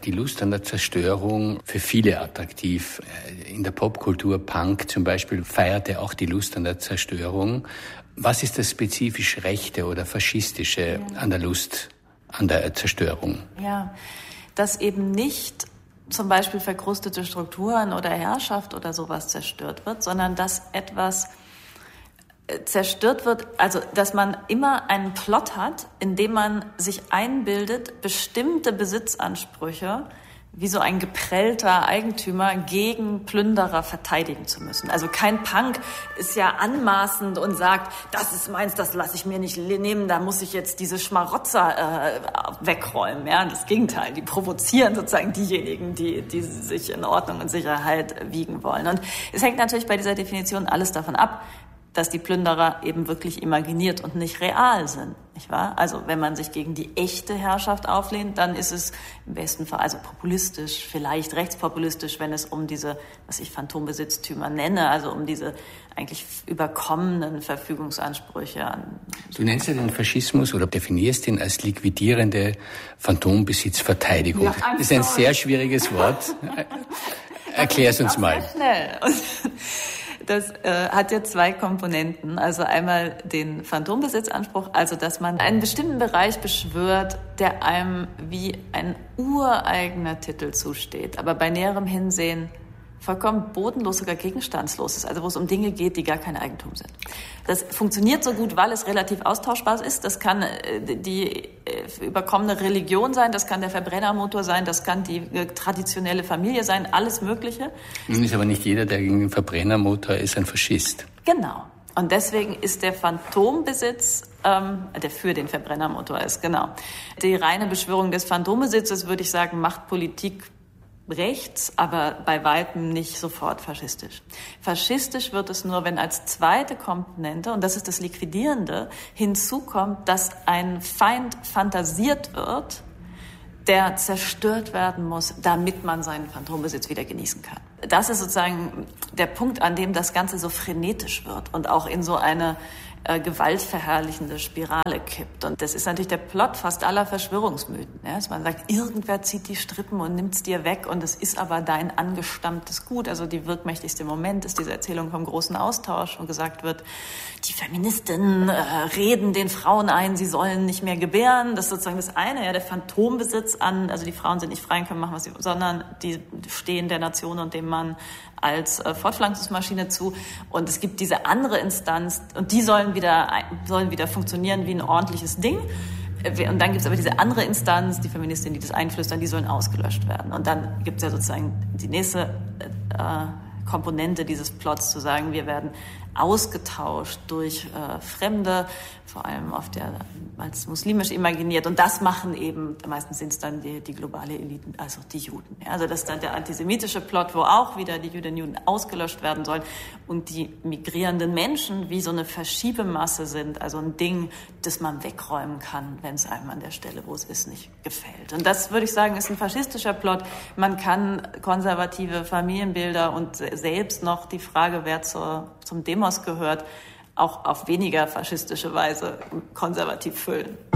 die Lust an der Zerstörung für viele attraktiv. In der Popkultur, Punk zum Beispiel, feierte auch die Lust an der Zerstörung. Was ist das spezifisch Rechte oder Faschistische an der Lust an der Zerstörung? Ja, dass eben nicht zum Beispiel verkrustete Strukturen oder Herrschaft oder sowas zerstört wird, sondern dass etwas zerstört wird, also dass man immer einen Plot hat, in dem man sich einbildet, bestimmte Besitzansprüche wie so ein geprellter Eigentümer gegen Plünderer verteidigen zu müssen. Also kein Punk ist ja anmaßend und sagt, das ist meins, das lasse ich mir nicht nehmen, da muss ich jetzt diese Schmarotzer wegräumen. Ja, das Gegenteil, die provozieren sozusagen diejenigen, die sich in Ordnung und Sicherheit wiegen wollen. Und es hängt natürlich bei dieser Definition alles davon ab, dass die Plünderer eben wirklich imaginiert und nicht real sind, nicht wahr? Also wenn man sich gegen die echte Herrschaft auflehnt, dann ist es im besten Fall also populistisch, vielleicht rechtspopulistisch, wenn es um diese, was ich Phantombesitztümer nenne, also um diese eigentlich überkommenen Verfügungsansprüche an. Du nennst ja den Faschismus oder definierst ihn als liquidierende Phantombesitzverteidigung. Ja, das ist ein sehr schwieriges Wort. Erklär es uns mal. Schnell. Das hat ja zwei Komponenten. Also einmal den Phantombesitzanspruch, also dass man einen bestimmten Bereich beschwört, der einem wie ein ureigener Titel zusteht, aber bei näherem Hinsehen vollkommen bodenlos, sogar gegenstandslos ist, also wo es um Dinge geht, die gar kein Eigentum sind. Das funktioniert so gut, weil es relativ austauschbar ist. Das kann die überkommene Religion sein, das kann der Verbrennermotor sein, das kann die traditionelle Familie sein, alles Mögliche. Nun ist aber nicht jeder, der gegen den Verbrennermotor ist, ein Faschist. Genau. Und deswegen ist der Phantombesitz, der für den Verbrennermotor ist, genau. Die reine Beschwörung des Phantombesitzes, würde ich sagen, macht Politik rechts, aber bei weitem nicht sofort faschistisch. Faschistisch wird es nur, wenn als zweite Komponente, und das ist das Liquidierende, hinzukommt, dass ein Feind fantasiert wird, der zerstört werden muss, damit man seinen Phantombesitz wieder genießen kann. Das ist sozusagen der Punkt, an dem das Ganze so frenetisch wird und auch in so eine gewaltverherrlichende Spirale kippt. Und das ist natürlich der Plot fast aller Verschwörungsmythen. Ja? Dass man sagt, irgendwer zieht die Strippen und nimmt's dir weg und es ist aber dein angestammtes Gut. Also die wirkmächtigste Moment ist diese Erzählung vom großen Austausch, wo gesagt wird, die Feministinnen reden den Frauen ein, sie sollen nicht mehr gebären. Das ist sozusagen das eine, ja, der Phantombesitz an, also die Frauen sind nicht frei und können machen, was sie, sondern die stehen der Nation und dem Mann als Fortpflanzungsmaschine zu. Und es gibt diese andere Instanz und die sollen wieder funktionieren wie ein ordentliches Ding. Und dann gibt es aber diese andere Instanz, die Feministinnen, die das einflüstern, die sollen ausgelöscht werden. Und dann gibt es ja sozusagen die nächste Komponente dieses Plots, zu sagen, wir werden ausgetauscht durch Fremde, vor allem als muslimisch imaginiert. Und das machen eben, meistens sind es dann die globale Eliten, also die Juden. Ja, also das ist dann der antisemitische Plot, wo auch wieder die Jüdinnen und Juden ausgelöscht werden sollen und die migrierenden Menschen wie so eine Verschiebemasse sind, also ein Ding, das man wegräumen kann, wenn es einem an der Stelle, wo es ist, nicht gefällt. Und das, würde ich sagen, ist ein faschistischer Plot. Man kann konservative Familienbilder und selbst noch die Frage, wer zum Demos gehört, auch auf weniger faschistische Weise konservativ füllen.